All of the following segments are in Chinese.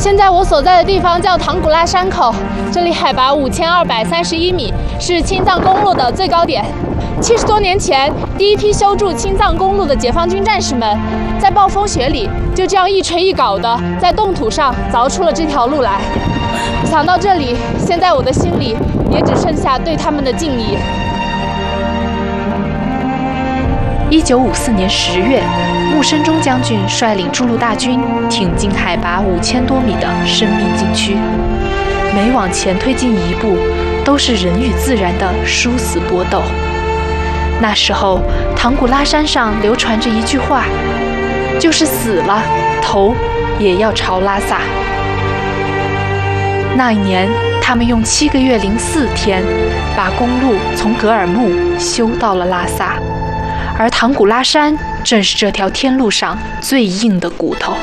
现在我所在的地方叫唐古拉山口，这里海拔5231米，是青藏公路的最高点。70多年前，第一批修筑青藏公路的解放军战士们，在暴风雪里就这样一锤一镐的在冻土上凿出了这条路来。想到这里，现在我的心里也只剩下对他们的敬意。 1954年10月，穆生中将军率领筑路大军挺进海拔5000多米的生命禁区，每往前推进一步，都是人与自然的殊死搏斗。那时候，唐古拉山上流传着一句话，就是死了，头也要朝拉萨。那一年，他们用7个月04天，把公路从格尔木修到了拉萨。而唐古拉山正是这条天路上最硬的骨头。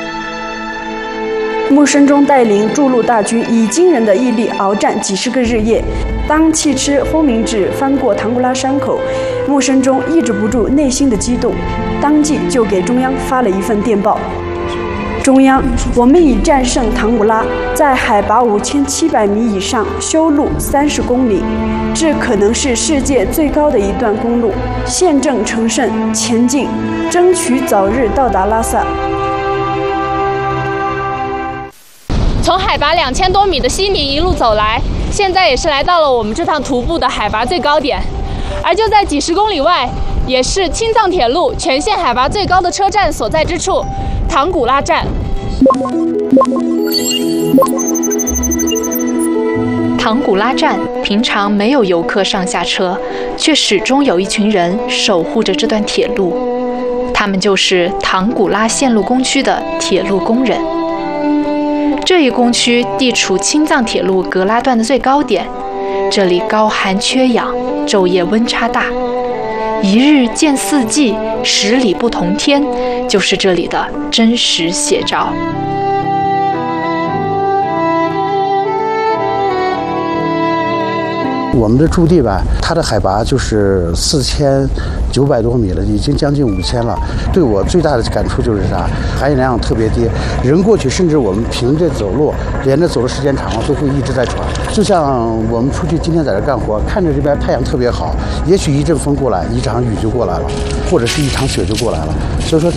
穆生中带领筑路大军以惊人的毅力鏖战几10个日夜。当汽车轰鸣至翻过唐古拉山口，穆生中抑制不住内心的激动，当即就给中央发了一份电报：中央，我们已战胜唐古拉，在海拔5700米以上修路30公里，这可能是世界最高的一段公路。现正乘胜前进，争取早日到达拉萨。 从海拔2000多米的西宁一路走来，现在也是来到了我们这趟徒步的海拔最高点。而就在几10公里外，也是青藏铁路全线海拔最高的车站所在之处——唐古拉站。 唐古拉站平常没有游客上下车，却始终有一群人守护着这段铁路，他们就是唐古拉线路工区的铁路工人。这一工区地处青藏铁路格拉段的最高点，这里高寒缺氧，昼夜温差大，一日见4季，10里不同天，就是这里的真实写照。 我们的驻地吧，它的海拔就是4900多米了，已经将近5000了。对我最大的感触就是啥，含氧量特别低，人过去甚至我们凭着走路，连着走的时间长了，都会一直在喘。就像我们出去今天在这干活，看着这边太阳特别好，也许一阵风过来，一场雨就过来了，或者是一场雪就过来了。所以说